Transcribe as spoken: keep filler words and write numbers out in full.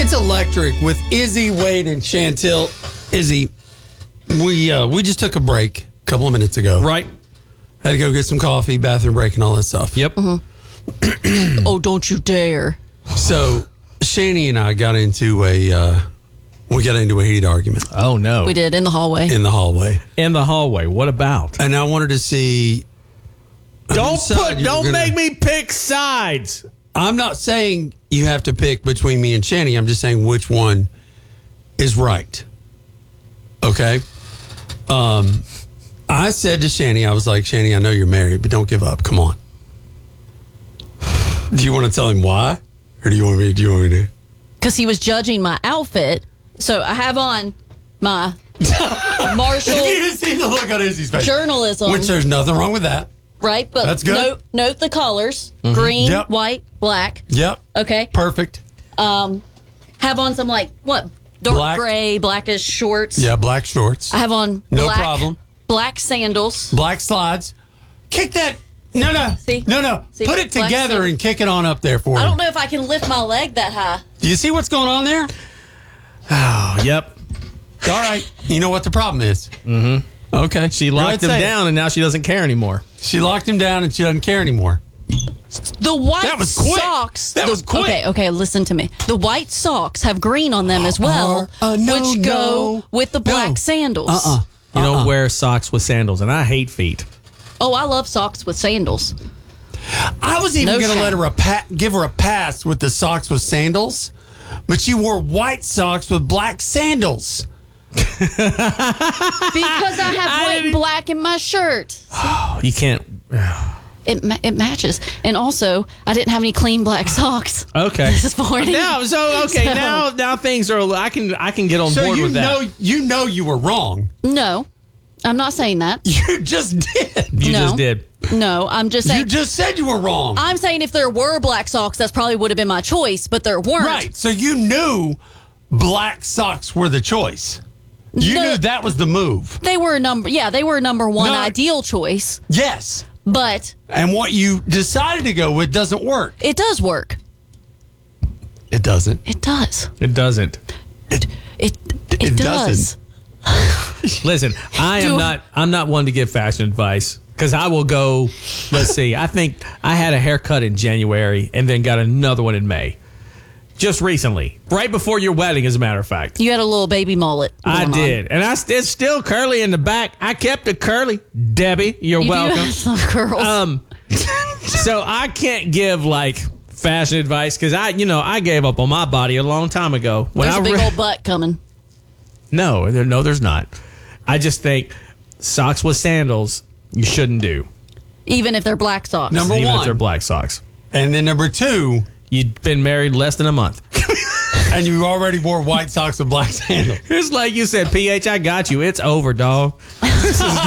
It's electric with Izzy, Wade, and Chantel. Izzy, we uh, we just took a break a couple of minutes ago. Right. Had to go get some coffee, bathroom break, and all that stuff. Yep. Mm-hmm. Oh, don't you dare. So Shani and I got into a uh, we got into a heated argument Oh, no. We did in the hallway. in the hallway, In the hallway. What about? and I wanted to see. Don't whose side put. you were Don't gonna- make me pick sides. I'm not saying you have to pick between me and Shani. I'm just saying which one is right. Okay. Um, I said to Shani, I was like, Shani, I know you're married, but don't give up. Come on. Do you want to tell him why, or do you want me? Do you want me to? Because he was judging my outfit. So I have on my Marshall You see the look on Izzy's face. journalism, Which there's nothing wrong with that. right? But That's good. Note, note the colors: green, Yep. white, black. Yep. Okay. Perfect. Um, have on some like what dark Black. gray, blackish shorts. Yeah. Black shorts. I have on No black, problem. black sandals. Black slides. Kick that. No, no. See? No, no. See? Put it Black together sand- and kick it on up there for I him. don't know if I can lift my leg that high. Do you see what's going on there? Oh, yep. All right. You know what the problem is? Mm-hmm. Okay. She Go locked ahead, him say it. down, and now she doesn't care anymore. She locked him down and she doesn't care anymore. The white That was quick. socks. That the- was quick. Okay, okay, listen to me. The white socks have green on them as well, Uh, uh, no, which go no, with the black no. sandals. Uh-uh. You Uh-uh. don't wear socks with sandals, and I hate feet. Oh, I love socks with sandals. I was even No going to shame. let her a pa- give her a pass with the socks with sandals, but she wore white socks with black sandals. Because I have white and black in my shirt. Oh, you can't. It ma- it matches. And also, I didn't have any clean black socks Okay. this morning. Now, so okay, So- now now things are. I can I can get on So board you with that. know you know you were wrong. No, I'm not saying that. You just did. you no. just did. No, I'm just You saying. just said you were wrong. I'm saying if there were black socks, that's probably would have been my choice, but there weren't. Right. So you knew black socks were the choice. You No. knew that was the move. They were number, yeah, they were number one No. ideal choice, Yes. but And what you decided to go with doesn't work. it does work. It doesn't. It does. It doesn't. It it, It does. doesn't. Listen, I am Do- not. I'm not one to give fashion advice because I will go. Let's see. I think I had a haircut in January and then got another one in May. Just recently, right before your wedding, as a matter of fact. You had a little baby mullet. I going on. did, and I st- it's still curly in the back. I kept it curly. Debbie, you're You do welcome. have some curls. Um, so I can't give like fashion advice because I, you know, I gave up on my body a long time ago. When There's I a big re- old butt coming. no, there, no, there's not. I just think socks with sandals you shouldn't do, Even if they're black socks. Number even one. if they're black socks. And then number two, You've been married less than a month. and you already wore white socks with black sandals. It's like you said, P H, I got you. It's over, dog. This is